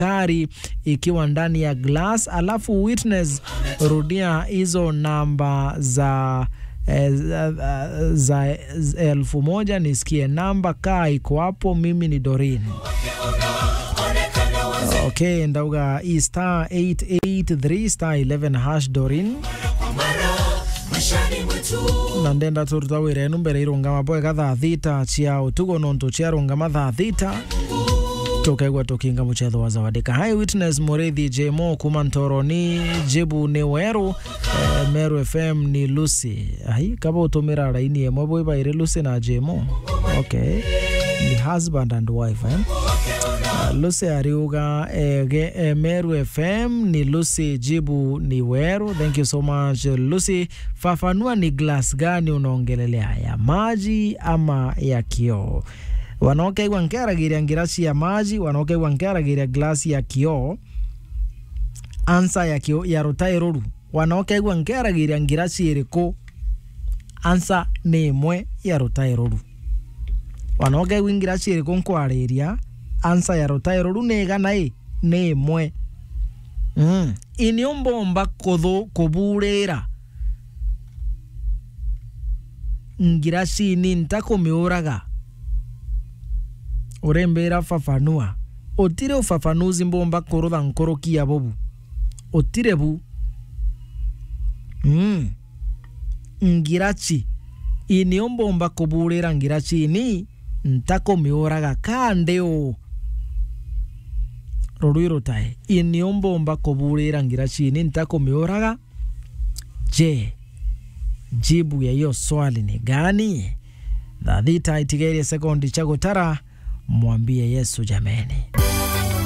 tari ikiwa ndani ya glass, alafu witness rudia hizo namba za 1000 nisikie namba kaa iko hapo. Mimi ni Doreen. Okay, ndauga star 883 star 11 hash Doreen. Nandenda turutawire numbere irungama boy katha thita chiao tugo nonto chiarungama tha thita tukegwa tukinga muchetho wa zawadika. Hi witness Morethi Jemo kumantoro ni Jibu ni Weru Meru FM ni Lucy. Ai kaba utumira raini emo boy baire Lucy na Jemo. Okay, ni husband and wife Lucy ariuga Meru FM ni Lucy, Jibu ni Weru. Thank you so much Lucy. Fafanua ni glass gani unaongelelea, ya maji ama ya kioo? Wanoke wankera giria ngirasi ya maji, wanoke wankera giria glasi ya kioo. Ansa ya kioo ya rutairuru. Wanoke wankera giria ngirasi iriko. Ansa ni imwe ya rutairuru. Wanoke wingirasi iriko nkwareria. Ansa ya rutairuru nega nae ni imwe. Iniumbomba kodho kuburera ngirasi ni ntako miuraga urembera fafanua. Otire ufafanuzi mbomba korotha nkorokia bobu. Otire bu ngirachi iniumbomba kuburera ngirachi ni ntako miuraga kandeo Roruiro tae iniumbomba kuburera ngirachi ni ntako miuraga. Je, jibu ya hiyo swali ni gani? Dhadhita itigeri sekondi chago tara, mwambie Yesu jameni.